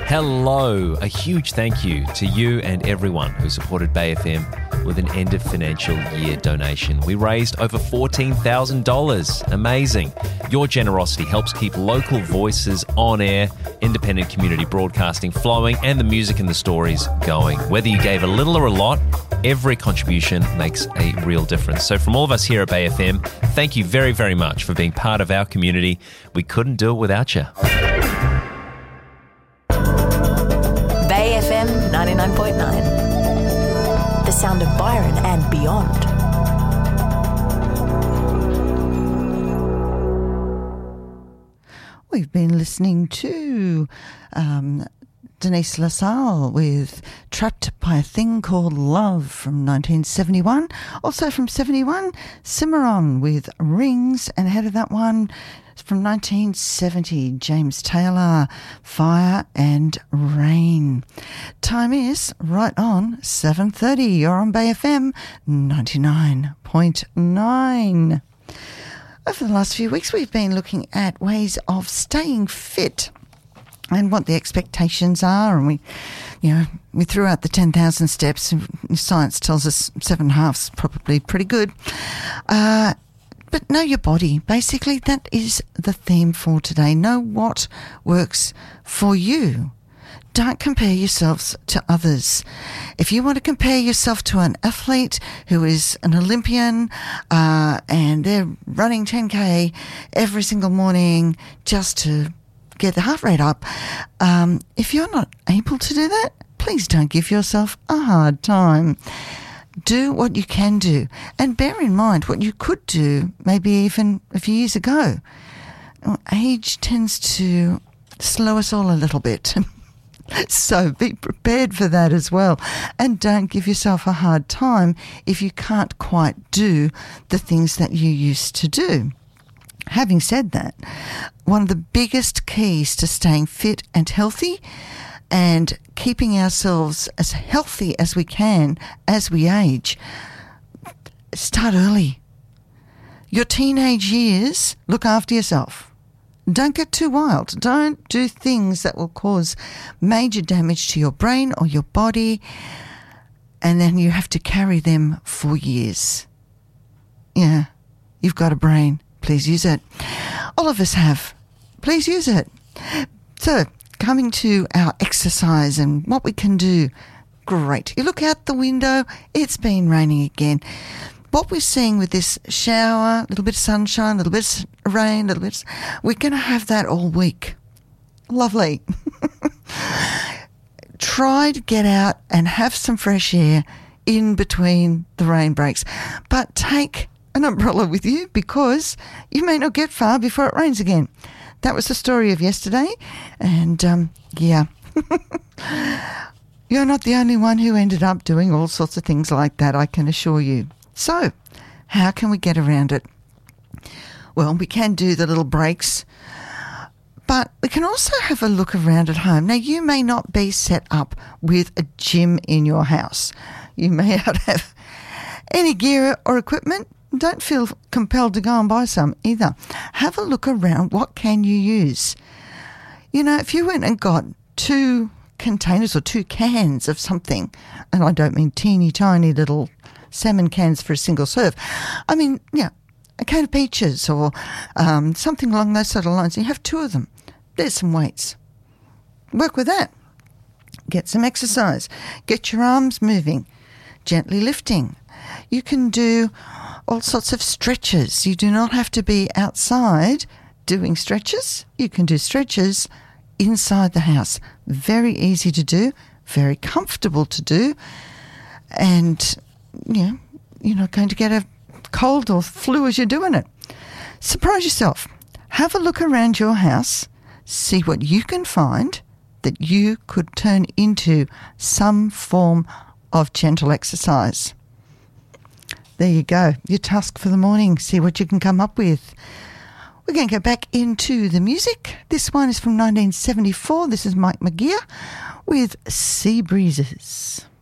Hello. A huge thank you to you and everyone who supported Bay FM with an end of financial year donation. We raised over $14,000. Amazing. Your generosity helps keep local voices on air, independent community broadcasting flowing, and the music and the stories going. Whether you gave a little or a lot, every contribution makes a real difference. So from all of us here at Bay FM, thank you very, very much for being part of our community. We couldn't do it without you. Bay FM 99.9. The sound of Byron and beyond. We've been listening to Denise LaSalle with Trapped by a Thing Called Love from 1971. Also from 71, Cimarron with Rings, and ahead of that one from 1970, James Taylor, Fire and Rain. Time is right on 7:30. You're on Bay FM 99.9. Over the last few weeks, we've been looking at ways of staying fit and what the expectations are. And we threw out the 10,000 steps. Science tells us 7.5 is probably pretty good. But know your body. Basically, that is the theme for today. Know what works for you. Don't compare yourselves to others. If you want to compare yourself to an athlete who is an Olympian and they're running 10K every single morning just to get the heart rate up, if you're not able to do that, please don't give yourself a hard time. Do what you can do, and bear in mind what you could do maybe even a few years ago. Age tends to slow us all a little bit. So be prepared for that as well. And don't give yourself a hard time if you can't quite do the things that you used to do. Having said that, one of the biggest keys to staying fit and healthy and keeping ourselves as healthy as we can as we age, start early. Your teenage years, look after yourself. Don't get too wild. Don't do things that will cause major damage to your brain or your body, and then you have to carry them for years. Yeah, you've got a brain. Please use it. All of us have. Please use it. So, coming to our exercise and what we can do. Great. You look out the window, it's been raining again. What we're seeing with this shower, a little bit of sunshine, a little bit of rain, we're going to have that all week. Lovely. Try to get out and have some fresh air in between the rain breaks. But take an umbrella with you because you may not get far before it rains again. That was the story of yesterday, and yeah. You're not the only one who ended up doing all sorts of things like that, I can assure you. So, how can we get around it? Well, we can do the little breaks, but we can also have a look around at home. Now, you may not be set up with a gym in your house. You may not have any gear or equipment. Don't feel compelled to go and buy some either. Have a look around. What can you use? You know, if you went and got 2 containers or 2 cans of something, and I don't mean teeny tiny little salmon cans for a single serve. I mean, yeah, a can of peaches or something along those sort of lines. You have 2 of them. There's some weights. Work with that. Get some exercise. Get your arms moving. Gently lifting. You can do all sorts of stretches. You do not have to be outside doing stretches. You can do stretches inside the house. Very easy to do, very comfortable to do, and you're not going to get a cold or flu as you're doing it. Surprise yourself. Have a look around your house, see what you can find that you could turn into some form of gentle exercise. There you go, your task for the morning. See what you can come up with. We're going to go back into the music. This one is from 1974. This is Mike McGear with Sea Breezes.